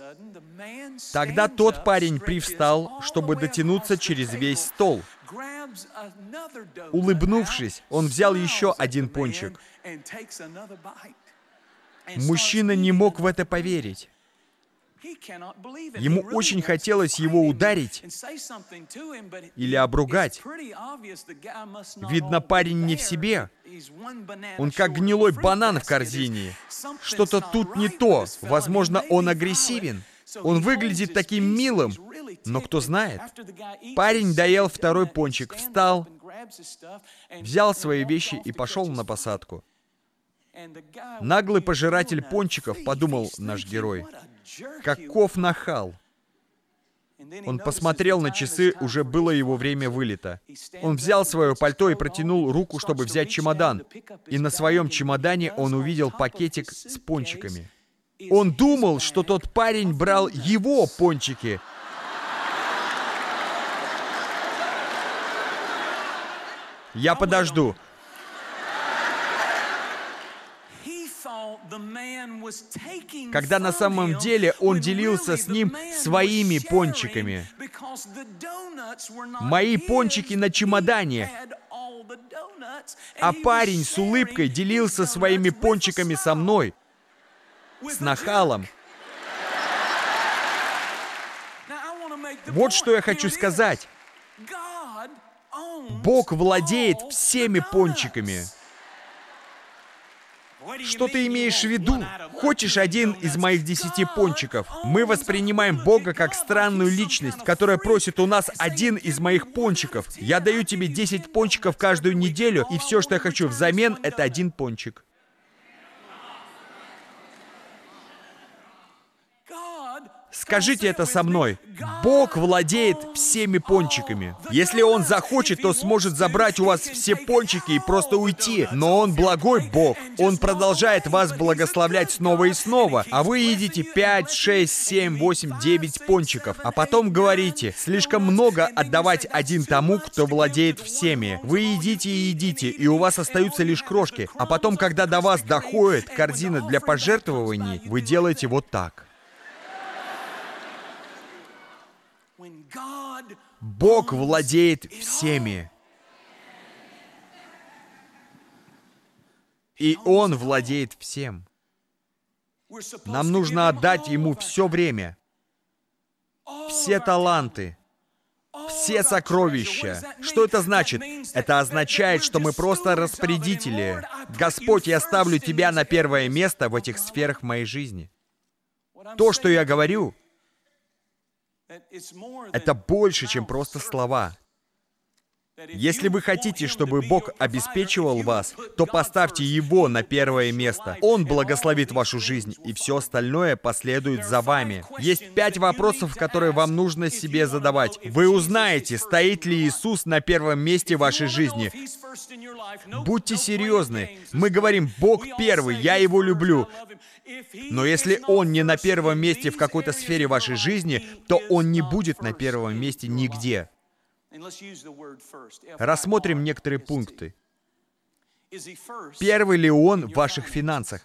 Тогда тот парень привстал, чтобы дотянуться через весь стол. Улыбнувшись, он взял еще один пончик. Мужчина не мог в это поверить. Ему очень хотелось его ударить или обругать. Видно, парень не в себе. Он как гнилой банан в корзине. Что-то тут не то. Возможно, он агрессивен. Он выглядит таким милым. Но кто знает? Парень доел второй пончик, встал, взял свои вещи и пошел на посадку. Наглый пожиратель пончиков, подумал наш герой. Каков нахал! Он посмотрел на часы, уже было его время вылета. Он взял свое пальто и протянул руку, чтобы взять чемодан. И на своем чемодане он увидел пакетик с пончиками. Он думал, что тот парень брал его пончики. Я подожду. Когда на самом деле он делился с ним своими пончиками. Мои пончики на чемодане. А парень с улыбкой делился своими пончиками со мной. С нахалом. Вот что я хочу сказать. Бог владеет всеми пончиками. Что ты имеешь в виду? Хочешь один из моих 10 пончиков? Мы воспринимаем Бога как странную личность, которая просит у нас один из моих пончиков. Я даю тебе 10 пончиков каждую неделю, и все, что я хочу взамен, это один пончик. Скажите это со мной. Бог владеет всеми пончиками. Если Он захочет, то сможет забрать у вас все пончики и просто уйти. Но Он благой Бог. Он продолжает вас благословлять снова и снова. А вы едите 5, 6, 7, 8, 9 пончиков. А потом говорите, слишком много отдавать один тому, кто владеет всеми. Вы едите и едите, и у вас остаются лишь крошки. А потом, когда до вас доходит корзина для пожертвований, вы делаете вот так. Бог владеет всеми. И Он владеет всем. Нам нужно отдать Ему все время, все таланты, все сокровища. Что это значит? Это означает, что мы просто распорядители. Господь, я ставлю Тебя на первое место в этих сферах моей жизни. То, что я говорю, это больше, чем просто слова. Если вы хотите, чтобы Бог обеспечивал вас, то поставьте Его на первое место. Он благословит вашу жизнь, и все остальное последует за вами. Есть 5 вопросов, которые вам нужно себе задавать. Вы узнаете, стоит ли Иисус на первом месте в вашей жизни. Будьте серьезны. Мы говорим, Бог первый, я Его люблю. Но если Он не на первом месте в какой-то сфере вашей жизни, то Он не будет на первом месте нигде. Рассмотрим некоторые пункты. Первый ли Он в ваших финансах?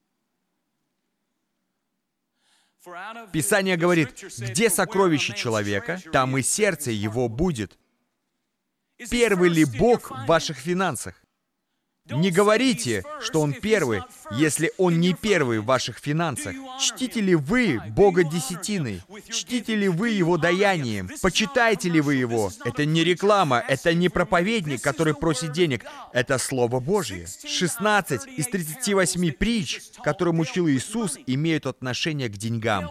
Писание говорит, где сокровище человека, там и сердце его будет. Первый ли Бог в ваших финансах? Не говорите, что Он первый, если Он не первый в ваших финансах. Чтите ли вы Бога десятиной? Чтите ли вы Его даянием? Почитаете ли вы Его? Это не реклама, это не проповедник, который просит денег. Это Слово Божье. 16 из 38 притч, которым учил Иисус, имеют отношение к деньгам.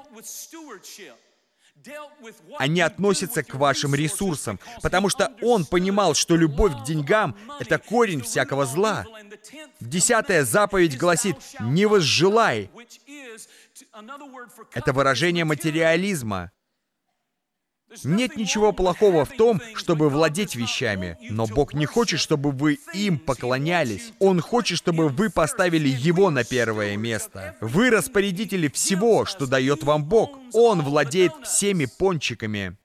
Они относятся к вашим ресурсам, потому что Он понимал, что любовь к деньгам — это корень всякого зла. 10-я заповедь гласит «Не возжелай». Это выражение материализма. Нет ничего плохого в том, чтобы владеть вещами, но Бог не хочет, чтобы вы им поклонялись. Он хочет, чтобы вы поставили Его на первое место. Вы распорядители всего, что дает вам Бог. Он владеет всеми пончиками.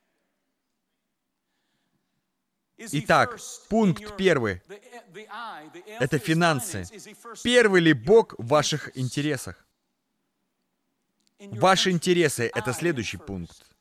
Итак, пункт первый. Это финансы. Первый ли Бог в ваших интересах? Ваши интересы — это следующий пункт.